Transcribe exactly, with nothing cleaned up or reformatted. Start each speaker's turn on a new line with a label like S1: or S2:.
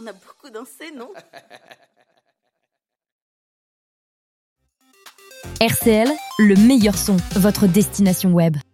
S1: a beaucoup dansé, non?
S2: R C L, le meilleur son, votre destination web.